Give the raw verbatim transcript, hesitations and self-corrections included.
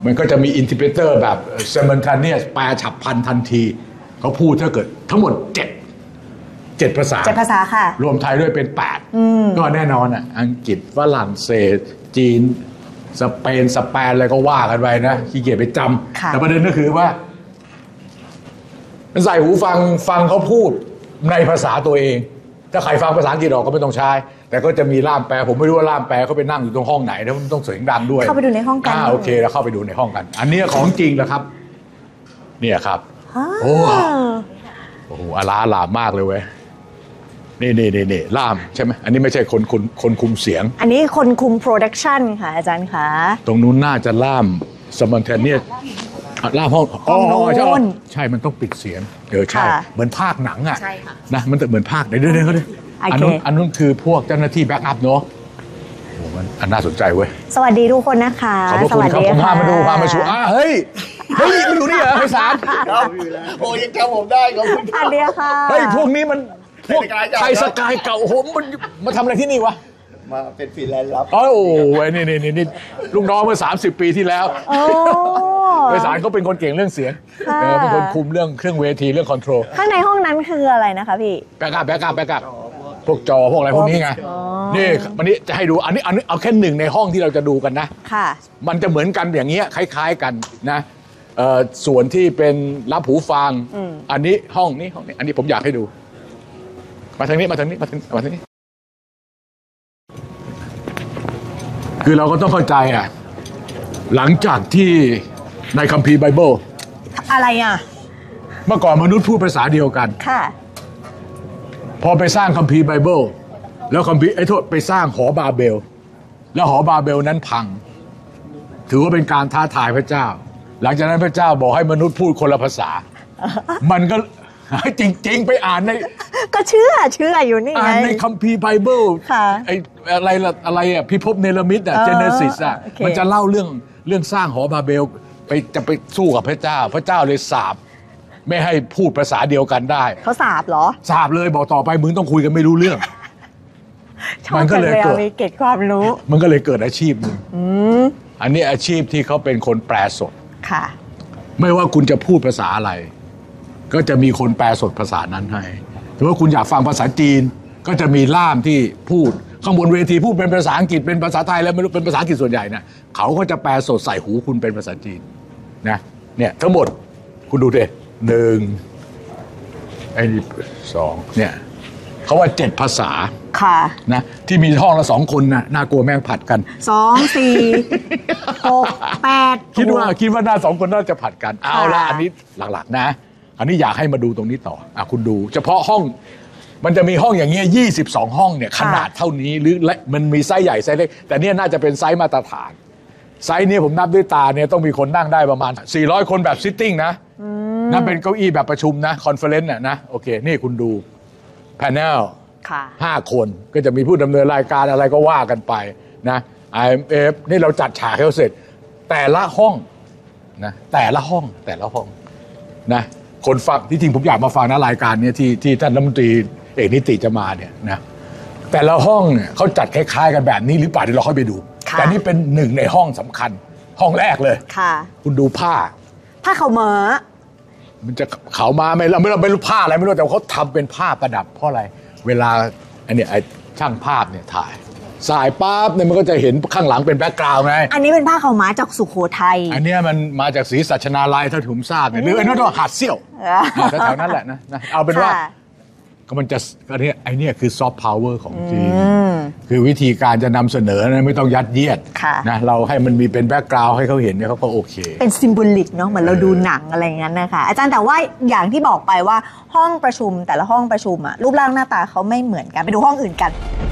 มันก็จะมีอินทิเพเตอร์แบบ simultaneous แปลฉับพลันทันทีเขาพูดถ้าเกิดทั้งหมดเจ็ดเจ็ดภาษาเจ็ดภาษาค่ะรวมไทยด้วยเป็นแปดก็แน่นอนอ่ะอังกฤษฝรั่งเศสจีนสเปนสเปนอะไรก็ว่ากันไปนะขี้เกียจไปจำแต่ประเด็นก็คือว่ามันใส่หูฟังฟังเขาพูดในภาษาตัวเองถ้าใครฟังภาษาอังกฤษออกก็ไม่ต้องใช้แต่ก็จะมีล่ามแปลผมไม่รู้ว่าล่ามแปลเขาไปนั่งอยู่ตรงห้องไหนแล้วมันต้องเสียงดังด้วยเข้าไปดูในห้องกันอ่าโอเคแล้วเข้าไปดูในห้องกันอันนี้ของจริงแล้วครับเนี่ยครับโอ้โหอลาลามมากเลยเว้ยนี่นี่นี่นี่ล่ามใช่ไหมอันนี้ไม่ใช่คนคนคนคุมเสียงอันนี้คนคุมโปรดักชันค่ะอาจารย์คะตรงนู้นน่าจะล่ามสมันเทเนียล่ามห้องอ๋อใช่ใช่มันต้องปิดเสียงเออใช่เหมือนภาคหนังอ่ะนะมันเหมือนภาคเดี๋ยวเดี๋ยวเขาดิอันนู้นอันนู้นคือพวกเจ้าหน้าที่แบ็กอัพเนาะโอ้มันอันน่าสนใจเว้ยสวัสดีทุกคนนะคะขอบคุณครับผมพามาดูพามาชูอ่ะเฮ้ยเฮ้ยมันอยู่นี่เหรอไพศาลโอ้ยังจำผมได้ขอบคุณครับเดียค่ะเฮ้ยพวกนี้มันพวกไทยสกายเก่าโหมันมาทำอะไรที่นี่วะมาเป็นฟรีแลนซ์รับโอ้โหนี่นี่นี่นี่ลูกน้องเมื่อสามสิบปีที่แล้วโอ้ไพศาลเขาเป็นคนเก่งเรื่องเสียงเป็นคนคุมเรื่องเครื่องเวทีเรื่องคอนโทรลข้างในห้องนั้นคืออะไรนะคะพี่แบ็กอัพแบ็กอัพแบ็กอัพพวกจอพวกอะไรพวกนี้ไงนี่วันนี้จะให้ดูอันนี้อันนี้เอาแค่หนึ่งในห้องที่เราจะดูกันนะค่ะมันจะเหมือนกันอย่างเงี้ยคล้ายๆกันนะส่วนที่เป็นรับหูฟังอันนี้ห้องนี้ห้องนี้อันนี้ผมอยากให้ดูมาทางนี้มาทางนี้มาทางมาทางนี้คือเราก็ต้องเข้าใจอ่ะหลังจากที่ในคัมภีร์ไบเบิลอะไรอ่ะเมื่อก่อนมนุษย์พูดภาษาเดียวกันค่ะพอไปสร้างคัมภีร์ไบเบิลแล้วคัมภีร์ไอ้โทษไปสร้างหอบาเบลแล้วหอบาเบลนั้นพังถือว่าเป็นการท้าทายพระเจ้าหลังจากนั้นพระเจ้าบอกให้มนุษย์พูดคนละภาษามันก็จริงๆไปอ่านในก็เชื่อเชื่ออยู่นี่ไงอ่านในคัมภีร์ไบเบิลไอ้อะไรอะไรอ่ะพิภพเนรมิตอ่ะเจเนซิสอ่ะมันจะเล่าเรื่องเรื่องสร้างหอบาเบลไปจะไปสู้กับพระเจ้าพระเจ้าเลยสาปไม่ให้พูดภาษาเดียวกันได้เขาสาปเหรอสาปเลยบอกต่อไปมึงต้องคุยกันไม่รู้เรื่องมันก็เลยเกิดเก็บความรู้มันก็เลยเกิดอาชีพนึงอันนี้อาชีพที่เขาเป็นคนแปลสดค่ะไม่ว่าคุณจะพูดภาษาอะไรก็จะมีคนแปลสดภาษานั้นให้ถือว่าคุณอยากฟังภาษาจีนก็จะมีล่ามที่พูดข้างบนเวทีพูดเป็นภาษาอังกฤษเป็นภาษาไทยแล้วไม่รู้เป็นภาษาอังกฤษส่วนใหญ่นะเขาก็จะแปลสดใส่หูคุณเป็นภาษาจีนนะเนี่ยทั้งหมดคุณดูดิหนึ่งไอ้นี่สองเนี่ยเขาว่าเจ็ดภาษาค่ะนะที่มีห้องละสองคนนะน่ากลัวแม่งผัดกันสองสี่หกแปดคิดว่าคิดว่าหน้าสองคนน่าจะผัดกันเอาละอันนี้หลักๆนะอันนี้อยากให้มาดูตรงนี้ต่ออ่ะคุณดูเฉพาะห้องมันจะมีห้องอย่างเงี้ยยี่สิบสองห้องเนี่ยขนาดเท่านี้หรือมันมีไซส์ใหญ่ไซส์เล็กแต่เนี่ยน่าจะเป็นไซส์มาตรฐานไซส์นี้ผมนับด้วยตาเนี่ยต้องมีคนนั่งได้ประมาณสี่ร้อยคนแบบซิทติ้งนะนั่นเป็นเก้าอี้แบบประชุมนะคอนเฟอเรนซ์น่ะนะโอเคนี่คุณดูแพนเนลห้าคนก็จะมีผู้ดำเนินรายการอะไรก็ว่ากันไปนะ ไอ เอ็ม เอฟ นี่เราจัดฉากให้เขาเสร็จแต่ละห้องนะแต่ละห้องแต่ละห้องนะคนฟังที่จริงผมอยากมาฟังนะรายการนี้ที่ที่ท่านรัฐมนตรีเอกนิติจะมาเนี่ยนะแต่ละห้องเนี่ยเขาจัดคล้ายๆกันแบบนี้หรือเปล่าเดี๋ยวเราค่อยไปดูแต่นี่เป็นหนึ่งในห้องสำคัญห้องแรกเลยค่ะคุณดูผ้าผ้าขาวม้ามันจะขาวม้าไหมเราไม่เราไม่รู้ผ้าอะไรไม่รู้แต่เขาทำเป็นผ้าประดับเพราะอะไรเวลาอันนี้ไอ้ช่างภาพเนี่ยถ่ายสายปั๊บเนี่ยมันก็จะเห็นข้างหลังเป็นแบ็คกราวด์ไงอันนี้เป็นผ้าขาวม้าจากสุโขทัยอันนี้มันมาจากศรีสัชนาลัยเท่าที่ผมทราบเนี่ยหรือไอ้นั่นว่าหาดเซี่ยวแถวๆนั้นแหละนะนะเอาเป็นว่าก็มันจะอันนี้ไอ้นี่คือซอฟต์พาวเวอร์ของจริงคือวิธีการจะนำเสนอนะไม่ต้องยัดเยียดนะเราให้มันมีเป็นแบ็คกราวด์ให้เขาเห็นเนี่ยเขาก็โอเคเป็นซิมโบลิกเนาะเหมือนเราดูหนังอะไรอย่างนั้นนะคะอาจารย์แต่ว่าอย่างที่บอกไปว่าห้องประชุมแต่ละห้องประชุมอะรูปร่างหน้าตาเขาไม่เหมือนกันไปดูห้องอื่นกัน